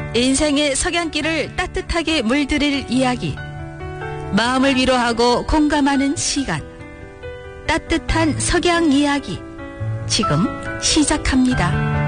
인생의 석양길을 따뜻하게 물들일 이야기, 마음을 위로하고 공감하는 시간, 따뜻한 석양 이야기 지금 시작합니다.